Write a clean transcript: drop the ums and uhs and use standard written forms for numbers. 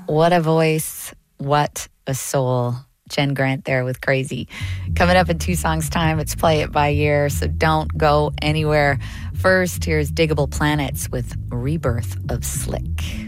What a voice. What a soul. Jen Grant there with Crazy. Coming up in 2 songs' time, it's Play It By Ear, so don't go anywhere. First, here's Diggable Planets with Rebirth of Slick.